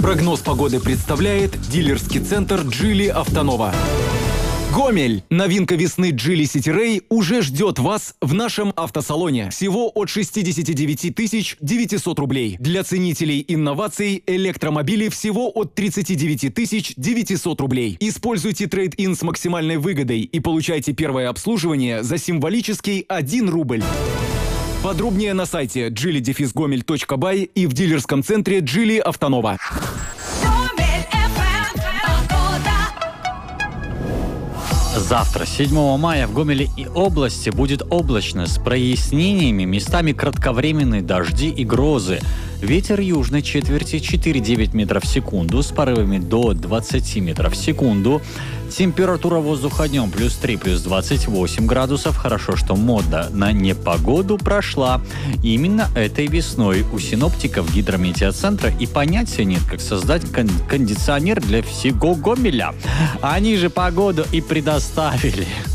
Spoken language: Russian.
Прогноз погоды представляет дилерский центр «Джили Автонова». Гомель! Новинка весны Geely City Ray уже ждет вас в нашем автосалоне. Всего от 69 900 рублей. Для ценителей инноваций электромобили всего от 39 900 рублей. Используйте трейд-ин с максимальной выгодой и получайте первое обслуживание за символический 1 рубль. Подробнее на сайте geely-gomel.by и в дилерском центре Geely Автонова. Завтра, 7 мая, в Гомеле и области будет облачно с прояснениями, местами кратковременные дожди и грозы. Ветер южной четверти 4,9 метров в секунду с порывами до 20 метров в секунду. Температура воздуха днем +3, +28 градусов. Хорошо, что мода на непогоду прошла. Именно этой весной у синоптиков гидрометеоцентра и понятия нет, как создать кондиционер для всего Гомеля. Они же погоду и предоставили.